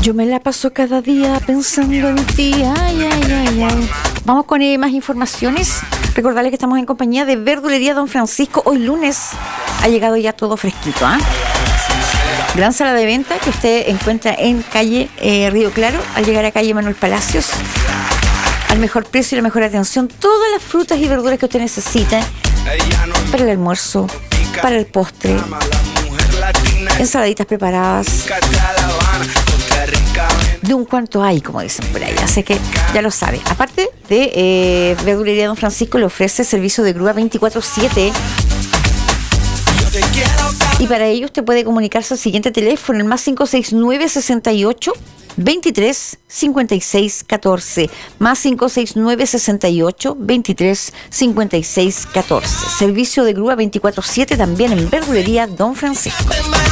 Yo me la paso cada día pensando en ti. Ay, ay, ay, ay. Vamos con más informaciones. Recordarles que estamos en compañía de Verdulería Don Francisco. Hoy lunes ha llegado ya todo fresquito, ¿ah? Gran sala de venta que usted encuentra en calle Río Claro, al llegar a calle Manuel Palacios. Al mejor precio y la mejor atención. Todas las frutas y verduras que usted necesita para el almuerzo, para el postre, ensaladitas preparadas. De un cuanto hay, como dicen por ahí, así que ya lo sabe. Aparte de Verdulería Don Francisco, le ofrece servicio de grúa 24/7. Y para ello usted puede comunicarse al siguiente teléfono, el más 569 68 23 56 14, más 569 68 23 56 14. Servicio de grúa 24/7 también en Verdulería Don Francisco.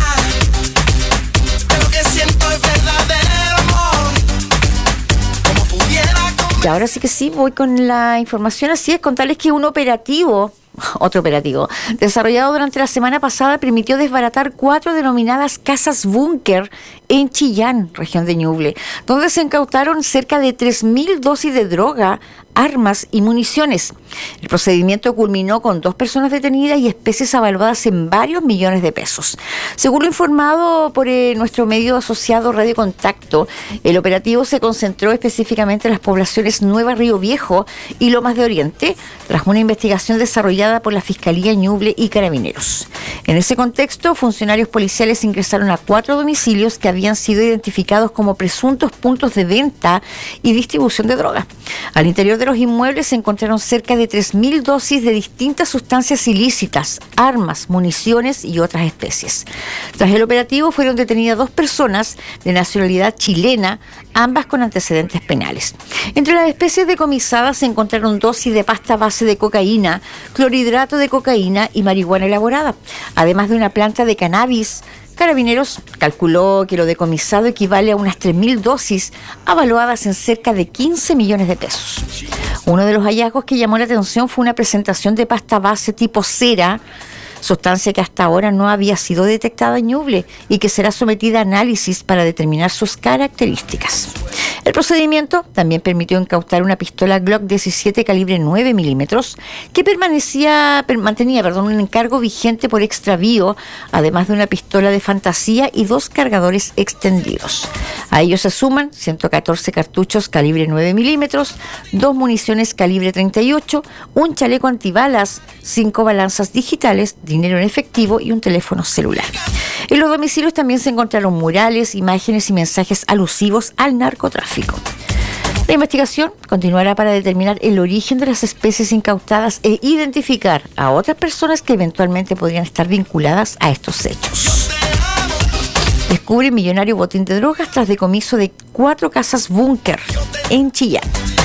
Y ahora sí que sí, voy con la información. Así es, contarles que otro operativo, desarrollado durante la semana pasada, permitió desbaratar 4 denominadas casas búnker en Chillán, región de Ñuble, donde se incautaron cerca de 3.000 dosis de droga, armas y municiones. El procedimiento culminó con 2 personas detenidas y especies avaluadas en varios millones de pesos. Según lo informado por nuestro medio asociado Radio Contacto, el operativo se concentró específicamente en las poblaciones Nueva Río Viejo y Lomas de Oriente, tras una investigación desarrollada por la Fiscalía Ñuble y Carabineros. En ese contexto, funcionarios policiales ingresaron a 4 domicilios que habían sido identificados como presuntos puntos de venta y distribución de droga. Al interior de los inmuebles se encontraron cerca de 3.000 dosis de distintas sustancias ilícitas, armas, municiones y otras especies. Tras el operativo fueron detenidas 2 personas de nacionalidad chilena, ambas con antecedentes penales. Entre las especies decomisadas se encontraron dosis de pasta base de cocaína, clorhidrato de cocaína y marihuana elaborada, además de una planta de cannabis. Carabineros calculó que lo decomisado equivale a unas 3.000 dosis, avaluadas en cerca de 15 millones de pesos. Uno de los hallazgos que llamó la atención fue una presentación de pasta base tipo cera, sustancia que hasta ahora no había sido detectada en Ñuble y que será sometida a análisis para determinar sus características. El procedimiento también permitió incautar una pistola Glock 17 calibre 9 milímetros que mantenía un encargo vigente por extravío, además de una pistola de fantasía y 2 cargadores extendidos. A ellos se suman 114 cartuchos calibre 9 milímetros, 2 municiones calibre 38, un chaleco antibalas, 5 balanzas digitales, dinero en efectivo y un teléfono celular. En los domicilios también se encontraron murales, imágenes y mensajes alusivos al narcotráfico. La investigación continuará para determinar el origen de las especies incautadas e identificar a otras personas que eventualmente podrían estar vinculadas a estos hechos. Descubre millonario botín de drogas tras decomiso de 4 casas búnker en Chillán.